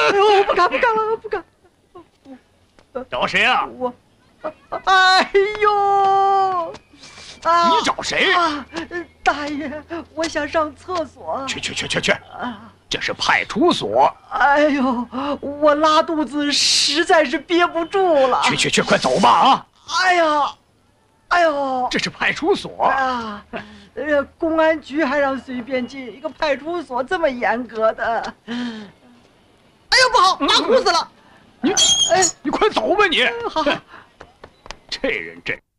我不敢了，不敢。 找谁啊？ 我，哎呦！啊！ 你找谁？ 大爷，我想上厕所。 去！这是派出所。 哎呦，我拉肚子实在是憋不住了。 去，快走吧啊！ 哎呦， 这是派出所啊！公安局还让随便进，一个派出所这么严格的。哎呦，不好，拉裤子了！ 你快走吧你！ 好， 这人真。